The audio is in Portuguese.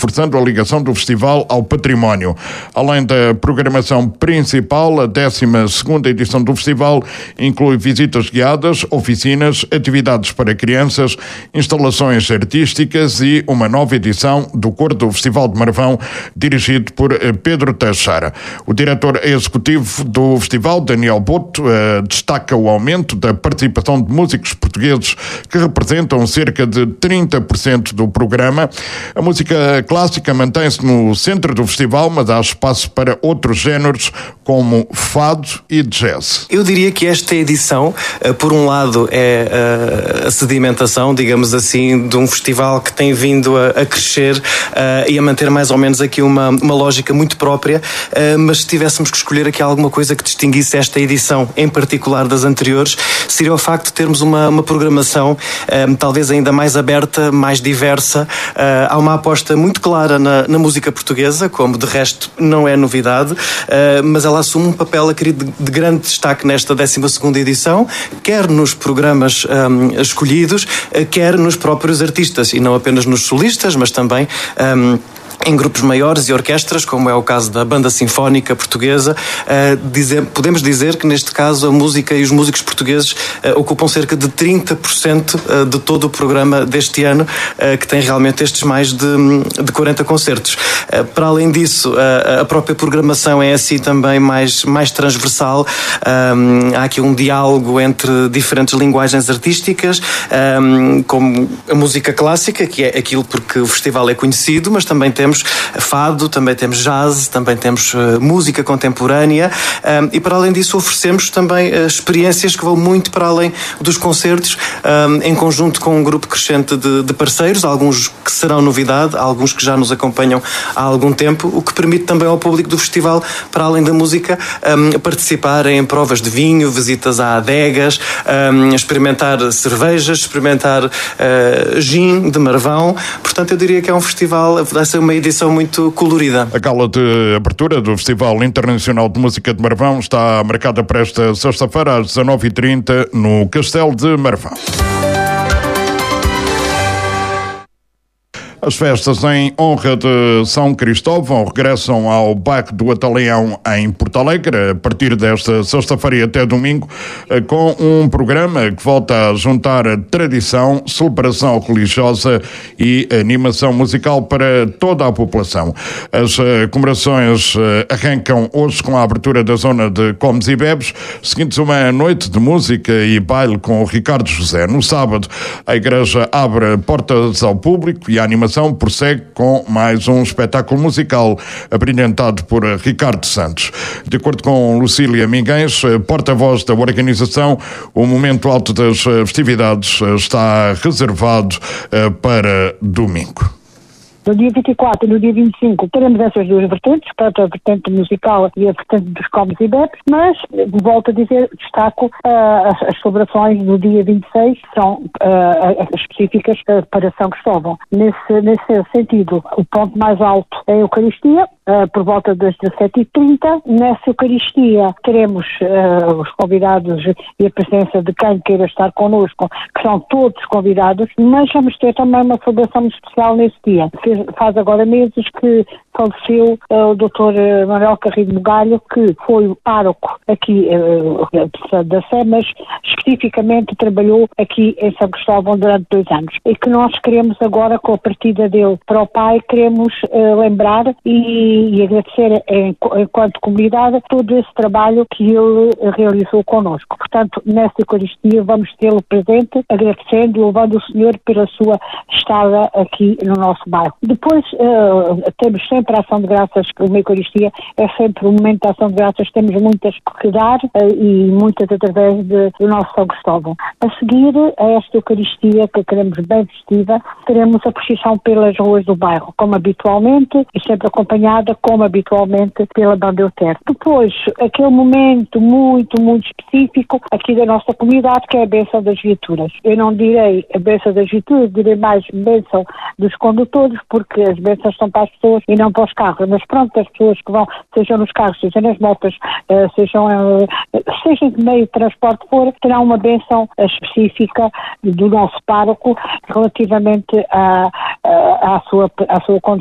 reforçando a ligação do festival ao património. Além da programação principal, a 12ª edição do festival inclui visitas guiadas, oficinas, atividades para crianças, instalações artísticas e uma nova edição do Coro do Festival de Marvão, dirigido por Pedro Teixeira. O diretor executivo do festival, Daniel Boto, destaca o aumento da participação de músicos portugueses que representam cerca de 30% do programa. A música clássica mantém-se no centro do festival, mas há espaço para outros géneros como fado e jazz. Eu diria que esta edição, por um lado, é a sedimentação, digamos assim, de um festival que tem vindo a crescer e a manter mais ou menos aqui uma lógica muito própria, mas se tivéssemos que escolher aqui alguma coisa que distinguisse esta edição, em particular das anteriores, seria o facto de termos uma programação talvez ainda mais aberta, mais diversa. Há uma aposta muito clara na música portuguesa, como de resto não é novidade, mas ela assume um papel, acredito, de grande destaque nesta 12ª edição, quer nos programas escolhidos, quer nos próprios artistas, e não apenas nos solistas, mas também em grupos maiores e orquestras, como é o caso da Banda Sinfónica Portuguesa. Podemos dizer que, neste caso, a música e os músicos portugueses ocupam cerca de 30% de todo o programa deste ano, que tem realmente estes mais de 40 concertos. Para além disso, a própria programação é assim também mais transversal. Há aqui um diálogo entre diferentes linguagens artísticas, como a música clássica, que é aquilo porque o festival é conhecido, mas também temos fado, também temos jazz, também temos música contemporânea, e para além disso oferecemos também experiências que vão muito para além dos concertos, em conjunto com um grupo crescente de parceiros, alguns que serão novidade, alguns que já nos acompanham há algum tempo, o que permite também ao público do festival, para além da música, participar em provas de vinho, visitas a adegas, experimentar cervejas, experimentar gin de Marvão. Portanto, eu diria que é um festival, vai ser uma edição muito colorida. A gala de abertura do Festival Internacional de Música de Marvão está marcada para esta sexta-feira às 19h30 no Castelo de Marvão. As festas em honra de São Cristóvão regressam ao bairro do Ataleão em Porto Alegre a partir desta sexta-feira e até domingo, com um programa que volta a juntar a tradição, celebração religiosa e animação musical para toda a população. As comemorações arrancam hoje com a abertura da zona de comes e bebes, seguindo uma noite de música e baile com o Ricardo José. No sábado, a igreja abre portas ao público e a animação prossegue com mais um espetáculo musical abrilhantado por Ricardo Santos. De acordo com Lucília Minguens, porta-voz da organização, o momento alto das festividades está reservado para domingo. No dia 24 e no dia 25 teremos essas duas vertentes, tanto a vertente musical e a vertente dos comes e bebes, mas, volto a dizer, destaco as celebrações do dia 26, são específicas para São Cristóvão. Nesse sentido, o ponto mais alto é a Eucaristia, por volta das 17h30. Nessa Eucaristia teremos os convidados e a presença de quem queira estar connosco, que são todos convidados, mas vamos ter também uma celebração muito especial nesse dia. Faz agora meses que faleceu o Dr. Manuel Carrilho Mogalho, que foi o pároco aqui da Sé, mas especificamente trabalhou aqui em São Cristóvão durante 2 anos. E que nós queremos agora, com a partida dele para o Pai, queremos lembrar e agradecer enquanto comunidade todo esse trabalho que ele realizou connosco. Portanto, nesta Eucaristia vamos tê-lo presente, agradecendo e louvando o Senhor pela sua estada aqui no nosso bairro. Depois temos sempre a ação de graças, uma Eucaristia é sempre um momento de ação de graças, temos muitas que dar e muitas através do nosso São Cristóvão. A seguir a esta Eucaristia, que queremos bem vestida, teremos a procissão pelas ruas do bairro, como habitualmente, e sempre acompanhada, como habitualmente, pela Banda Euter. Depois, aquele momento muito, muito específico aqui da nossa comunidade, que é a bênção das viaturas. Eu não direi a bênção das viaturas, direi mais bênção dos condutores, porque as bênçãos são para as pessoas e não para os carros. Mas pronto, as pessoas que vão, sejam nos carros, sejam nas motas, seja de meio de transporte for, terão uma bênção específica do nosso pároco relativamente à sua condução